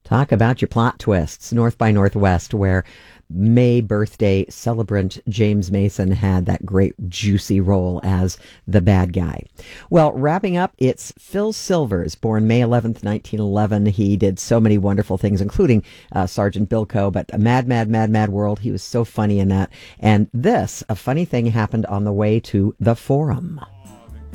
Talk about your plot twists. North by Northwest, where May birthday celebrant James Mason had that great juicy role as the bad guy. Well, wrapping up, it's Phil Silvers, born May 11th, 1911. He did so many wonderful things, including Sergeant Bilko, but a Mad, Mad, Mad, Mad World. He was so funny in that. And this, a funny thing happened on the way to the Forum.